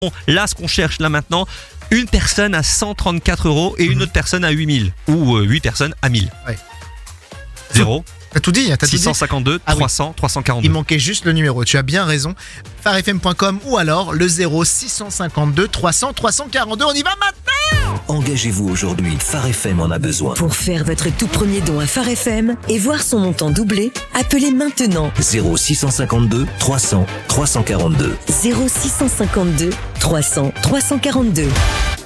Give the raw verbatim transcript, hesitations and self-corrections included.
Bon, là, ce qu'on cherche là maintenant, une personne à cent trente-quatre euros et une Mhm. autre personne à huit mille. Ou euh, huit personnes à mille. Ouais. zéro, T'as tout dit, t'as tout six dit. cent cinquante-deux, Ah oui. trois cents, trois cent quarante-deux. Il manquait juste le numéro, tu as bien raison. phare f m point com ou alors le zéro six cent cinquante-deux trois cents trois cent quarante-deux. On y va maintenant. Engagez-vous aujourd'hui, Phare F M en a besoin. Pour faire votre tout premier don à Phare F M et voir son montant doubler, appelez maintenant zéro six cent cinquante-deux trois cents trois cent quarante-deux. zéro six cent cinquante-deux trois cents trois cent quarante-deux.